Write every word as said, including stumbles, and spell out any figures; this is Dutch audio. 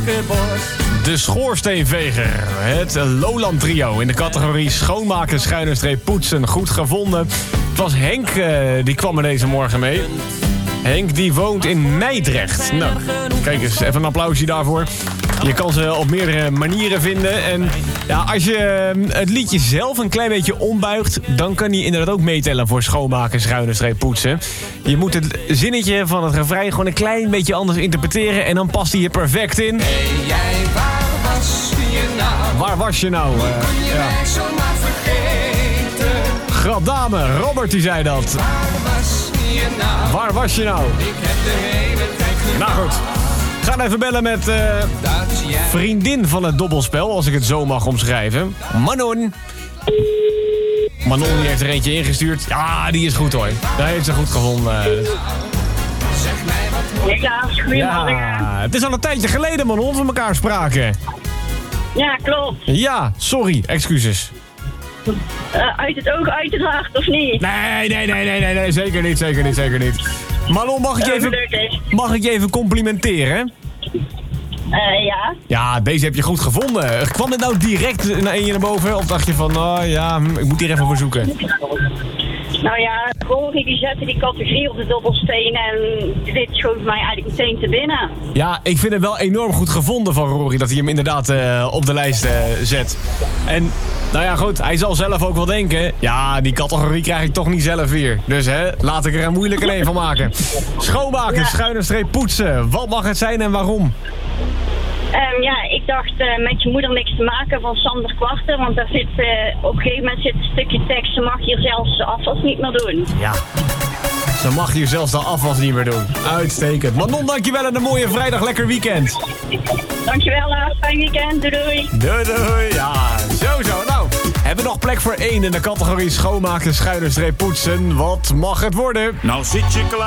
De schoorsteenveger. Het Lowland trio in de categorie schoonmaken, schuine streep poetsen. Goed gevonden. Het was Henk, uh, die kwam er deze morgen mee. Henk die woont in Nijdrecht. Nou, kijk eens, even een applausje daarvoor. Je kan ze op meerdere manieren vinden. En ja, als je het liedje zelf een klein beetje ombuigt, dan kan hij inderdaad ook meetellen voor schoonmaken, schuine streep poetsen. Je moet het zinnetje van het refrein gewoon een klein beetje anders interpreteren en dan past hij je perfect in. Hey jij, waar was je nou? Waar was je nou? Uh, Kun je ja. mij zomaar vergeten? Grapdame, Robert die zei dat. Waar was je nou? Waar was je nou? Ik heb de hele tijd gewacht. Nou goed. We gaan even bellen met uh, Dat jij... vriendin van het dobbelspel, als ik het zo mag omschrijven. Manon. Manon die heeft er eentje ingestuurd. Ja, die is goed hoor. Daar heeft ze goed gevonden. Zeg mij wat Ja, goedemorgen. Ja, het is al een tijdje geleden, Manon, we elkaar spraken. Ja, klopt. Ja, sorry, excuses. Uh, uit het oog, uit het hart, of niet? Nee, nee, nee, nee, nee, nee, zeker niet, zeker niet, zeker niet. Manon, mag ik je even, mag ik je even complimenteren? Uh, ja. Ja, deze heb je goed gevonden. Kwam dit nou direct naar je naar boven? Of dacht je van, oh ja, ik moet hier even voor zoeken? Nou ja, Rory die zette die categorie op de dobbelsteen en dit schoot mij eigenlijk meteen te binnen. Ja, ik vind het wel enorm goed gevonden van Rory dat hij hem inderdaad uh, op de lijst uh, zet. En, nou ja goed, hij zal zelf ook wel denken, ja, die categorie krijg ik toch niet zelf weer. Dus hè, laat ik er een moeilijke een van maken. Schoonmaken, Ja. schuine streep poetsen. Wat mag het zijn en waarom? Um, ja, ik dacht uh, met je moeder niks te maken van Sander Kwarten, want daar zit, uh, op een gegeven moment zit een stukje tekst, ze mag hier zelfs de afwas niet meer doen. Ja, ze mag hier zelfs de afwas niet meer doen. Uitstekend. Manon, dankjewel en een mooie vrijdag, lekker weekend. Dankjewel, Lars. Fijn weekend. Doei doei. Doei doei. Ja, zo zo. Nou, hebben we nog plek voor één in de categorie schoonmaken, schuine streep poetsen. Wat mag het worden? Nou zit je klaar.